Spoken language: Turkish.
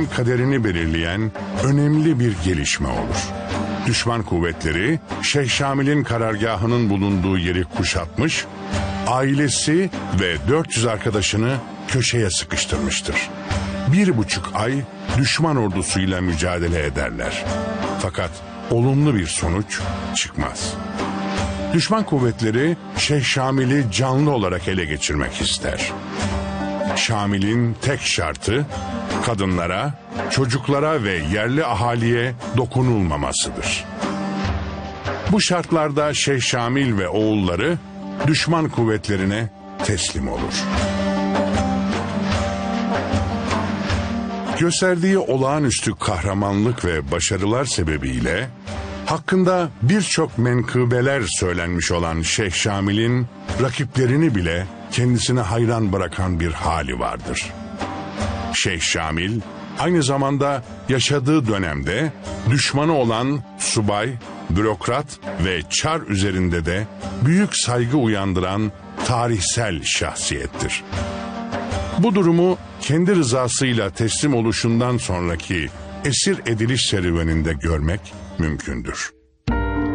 Şamil'in kaderini belirleyen önemli bir gelişme olur. Düşman kuvvetleri Şeyh Şamil'in karargahının bulunduğu yeri kuşatmış, ailesi ve 400 arkadaşını köşeye sıkıştırmıştır. 1,5 ay düşman ordusuyla mücadele ederler. Fakat olumlu bir sonuç çıkmaz. Düşman kuvvetleri Şeyh Şamil'i canlı olarak ele geçirmek ister. Şamil'in tek şartı kadınlara, çocuklara ve yerli ahaliye dokunulmamasıdır. Bu şartlarda Şeyh Şamil ve oğulları düşman kuvvetlerine teslim olur. Gösterdiği olağanüstü kahramanlık ve başarılar sebebiyle hakkında birçok menkıbeler söylenmiş olan Şeyh Şamil'in rakiplerini bile kendisine hayran bırakan bir hali vardır. Şeyh Şamil aynı zamanda yaşadığı dönemde düşmanı olan subay, bürokrat ve çar üzerinde de büyük saygı uyandıran tarihsel şahsiyettir. Bu durumu kendi rızasıyla teslim oluşundan sonraki esir ediliş serüveninde görmek mümkündür.